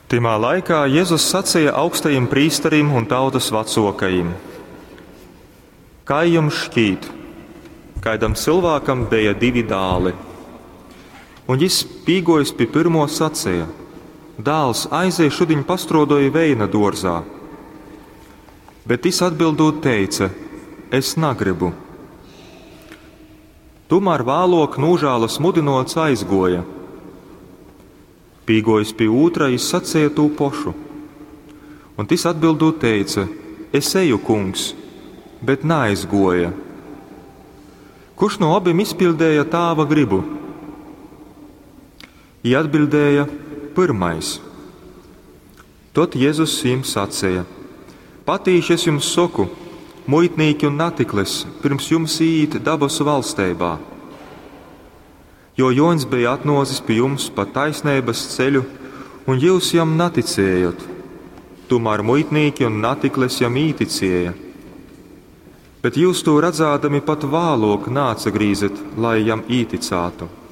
Timā laikā Jēzus sacīja augstajiem prīsterim un tautas vecākajiem: Kā jums šķīt, kādam cilvēkam bija 2 dēli? Un viņš pīgojis pie pirmo sacīja: Dēls aizēja šodien pastrodoja veina dārzā. Bet viņš atbildot teica: Es negribu. Tomēr vēlāk nūžālas mudinots aizgoja. Pīgojis pie otra, viņš sacīja to pašu. Un tas atbildot teica: Es eju, kungs, bet neaizgoja. Kurš no abiem izpildīja tēva gribu? Viņi atbildēja: Pirmais. Tad Jēzus viņiem sacīja: Patīši es jums saku, muitnieki un natiklis pirms jums iet dabasu valstībā. Jo Joņs bija atnozis pie jums pa taisnības ceļu, un jūs jam neticējot. Tomēr muitnieki un natiklis jam īticēja. Bet jūs to redzādami pat vēlāk nācagrīzat, lai jam īticētu.